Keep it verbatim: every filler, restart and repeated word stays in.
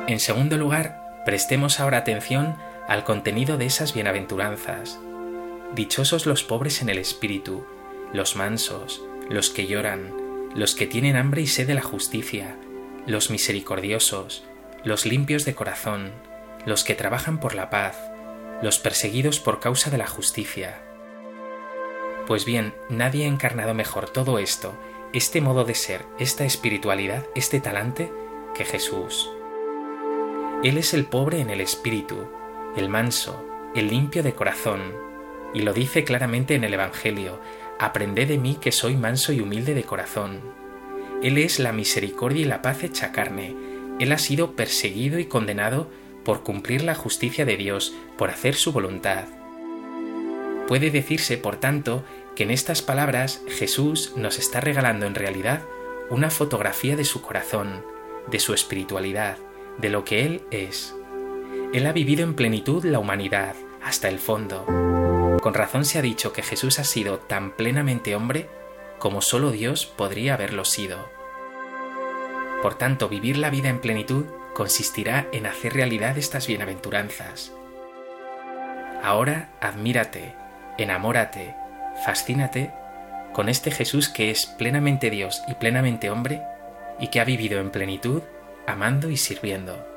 En segundo lugar, prestemos ahora atención al contenido de esas bienaventuranzas. Dichosos los pobres en el espíritu, los mansos, los que lloran, los que tienen hambre y sed de la justicia, los misericordiosos, los limpios de corazón, los que trabajan por la paz, los perseguidos por causa de la justicia. Pues bien, nadie ha encarnado mejor todo esto, este modo de ser, esta espiritualidad, este talante, que Jesús. Él es el pobre en el espíritu, el manso, el limpio de corazón, y lo dice claramente en el Evangelio: aprended de mí que soy manso y humilde de corazón. Él es la misericordia y la paz hecha carne. Él ha sido perseguido y condenado por cumplir la justicia de Dios, por hacer su voluntad. Puede decirse, por tanto, que en estas palabras Jesús nos está regalando en realidad una fotografía de su corazón, de su espiritualidad, de lo que Él es. Él ha vivido en plenitud la humanidad, hasta el fondo. Con razón se ha dicho que Jesús ha sido tan plenamente hombre como solo Dios podría haberlo sido. Por tanto, vivir la vida en plenitud consistirá en hacer realidad estas bienaventuranzas. Ahora admírate, enamórate, fascínate con este Jesús que es plenamente Dios y plenamente hombre y que ha vivido en plenitud, amando y sirviendo.